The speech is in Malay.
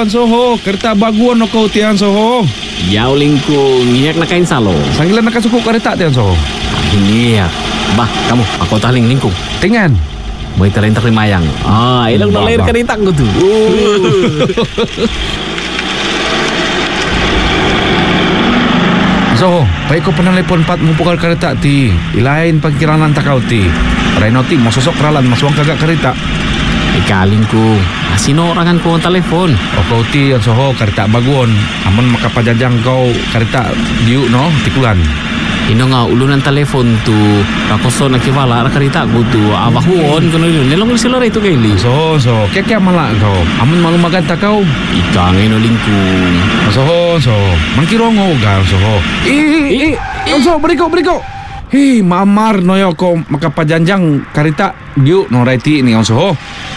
an soho, kereta baguan no kau tian soho. Yau lingkung, ngiyak na kain salo. Sanggilan nakasuko kereta tian soho. Ini ya. Bah, kamu, aku taling lingkung. Tengan. Mau terima mayang. Ilang na lahir kereta ko tu. Soho, baik kau pernah telepon 4 mupukal kereta ti. Ilain pangkiranan takau ti. Reno ti mau sosok ralan masuang kagak kereta. Ikaling ko. Sino orangan ko ang telepon? Oh kau ti yang soho kereta baguan. Amun makapajajang kau kereta diu no tikulan. Ino nga ulunan telepon tu. Rakoso na kiwala ra kereta ko tu. Awahuon kuno yun. Nilong sila rito kaili. So, kaya malak kau. Amun malu maganta kau. Ika ngayon lingkung. So, mangkirongo ka soho. So, beriko. Mamar no yo ko makapajanjang kereta diu no raiti ni soho.